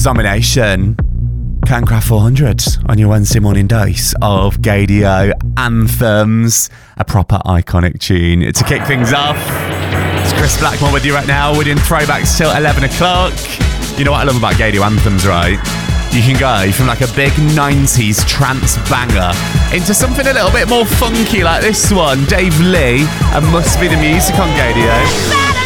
nomination. Cancraft 400 on your Wednesday morning dose of Gaydio anthems, a proper iconic tune. To kick things off, it's Chris Blackmore with you right now. We're doing throwbacks till 11 o'clock. You know what I love about Gaydio anthems, right? You can go from like a big 90s trance banger into something a little bit more funky like this one. Dave Lee and Must Be the Music on Gaydio.